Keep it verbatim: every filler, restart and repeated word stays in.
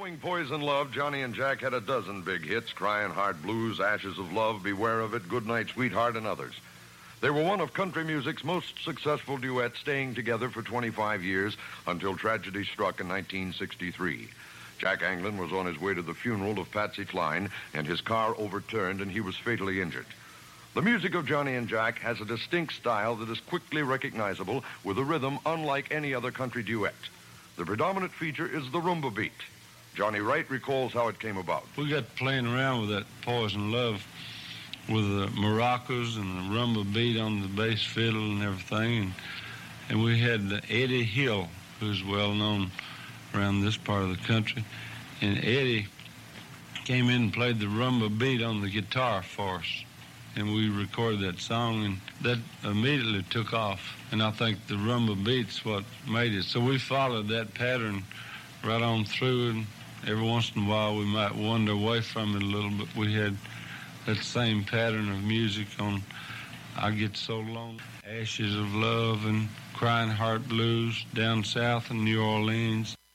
Following Poison Love, Johnny and Jack had a dozen big hits: Crying Heart Blues, Ashes of Love, Beware of It, Goodnight Sweetheart, and others. They were one of country music's most successful duets, staying together for twenty-five years until tragedy struck in nineteen sixty-three. Jack Anglin was on his way to the funeral of Patsy Cline, and his car overturned, and he was fatally injured. The music of Johnny and Jack has a distinct style that is quickly recognizable, with a rhythm unlike any other country duet. The predominant feature is the rumba beat. Johnny Wright recalls how it came about. We got playing around with that Poison Love with the maracas and the rumba beat on the bass fiddle and everything. And, and we had Eddie Hill, who's well known around this part of the country. And Eddie came in and played the rumba beat on the guitar for us. And we recorded that song, and that immediately took off. And I think the rumba beat's what made it. So we followed that pattern right on through, and every once in a while we might wander away from it a little, but we had that same pattern of music on I Get So Lonely, Ashes of Love, and Crying Heart Blues down south in New Orleans.